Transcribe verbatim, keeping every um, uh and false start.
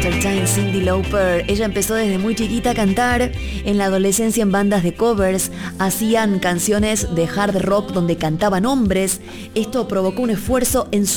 Time, Cyndi Lauper. Ella empezó desde muy chiquita a cantar, en la adolescencia en bandas de covers, hacían canciones de hard rock donde cantaban hombres. Esto provocó un esfuerzo en su